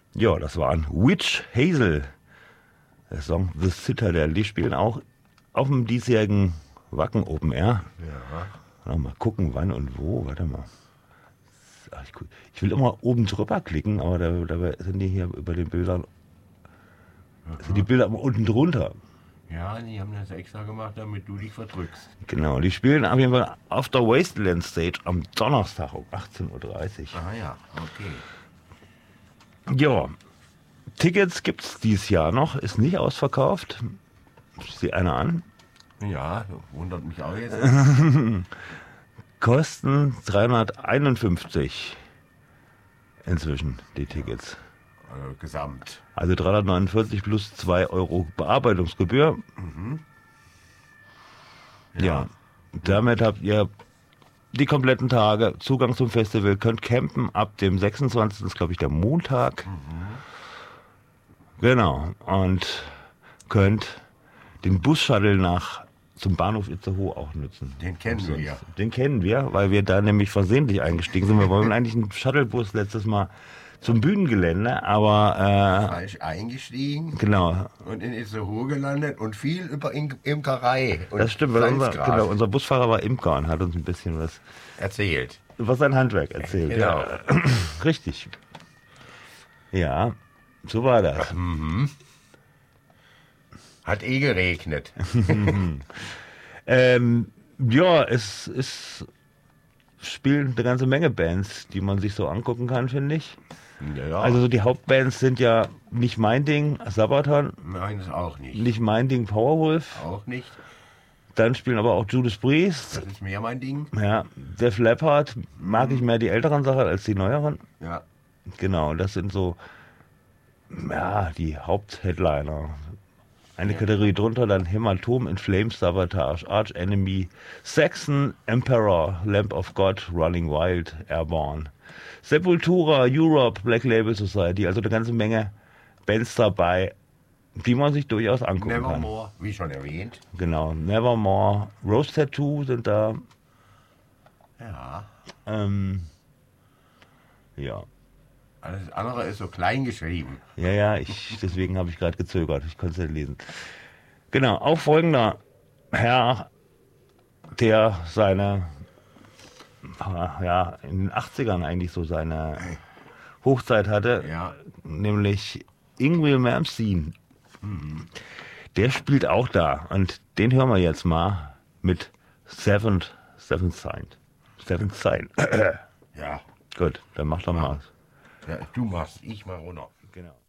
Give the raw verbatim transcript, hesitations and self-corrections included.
Ja, das waren Witch Hazel. Der Song The Citadel. Die spielen auch auf dem diesjährigen Wacken Open Air. Ja. Mal gucken, wann und wo. Warte mal. Ach, ich, ich will immer oben drüber klicken, aber da, dabei sind die hier über den Bildern. Aha. Sind die Bilder immer unten drunter. Ja, die haben das extra gemacht, damit du dich verdrückst. Genau, die spielen auf jeden Fall auf der Wasteland Stage am Donnerstag um achtzehn Uhr dreißig. Ah ja, okay. Ja, Tickets gibt es dieses Jahr noch, ist nicht ausverkauft. Sieh einer an. Ja, wundert mich auch jetzt. Kosten dreihunderteinundfünfzig inzwischen die Tickets. Also gesamt. Also dreihundertneunundvierzig plus zwei Euro Bearbeitungsgebühr. Mhm. Ja. ja, damit habt ihr die kompletten Tage Zugang zum Festival, könnt campen ab dem sechsundzwanzigsten ist glaube ich der Montag. Mhm. Genau, und könnt den Bus-Shuttle nach zum Bahnhof Itzehoe auch nutzen. Den kennen wir ja. Den kennen wir, weil wir da nämlich versehentlich eingestiegen sind. Wir wollten eigentlich einen Shuttlebus letztes Mal zum Bühnengelände, aber äh, falsch eingestiegen. Genau. Und in Itzehoe gelandet und viel über Imkerei. Und das stimmt, weil unser, genau, unser Busfahrer war Imker und hat uns ein bisschen was erzählt. Über sein Handwerk erzählt. Genau. Ja. Richtig. Ja, so war das. Mhm. Hat eh geregnet. ähm, ja, es ist spielen eine ganze Menge Bands, die man sich so angucken kann, finde ich. Ja. Also so die Hauptbands sind ja nicht mein Ding, Sabaton. Nein, das auch nicht. Nicht mein Ding, Powerwolf. Auch nicht. Dann spielen aber auch Judas Priest. Das ist mehr mein Ding. Ja, Def Leppard mag ich mehr die älteren Sachen als die neueren. Ja. Genau, das sind so ja, die Hauptheadliner. Eine ja. Kategorie drunter dann Hämatom, In Flames, Sabotage, Arch Enemy, Saxon, Emperor, Lamp of God, Running Wild, Airborne, Sepultura, Europe, Black Label Society, also eine ganze Menge Bands dabei, die man sich durchaus angucken Nevermore, kann. Nevermore, wie schon erwähnt. Genau, Nevermore, Rose Tattoo sind da. Ja. Ähm, ja. Alles andere ist so klein geschrieben. Ja, ja, ich, deswegen habe ich gerade gezögert. Ich konnte es nicht lesen. Genau, auch folgender Herr, der seine, ja, in den achtzigern eigentlich so seine Hochzeit hatte, ja. nämlich Yngwie Malmsteen. Mhm. Der spielt auch da und den hören wir jetzt mal mit Seventh, Seventh Sign. Seventh Sign. Ja. Gut, dann mach doch mal. Ja, du machst, ich mach runter. Genau.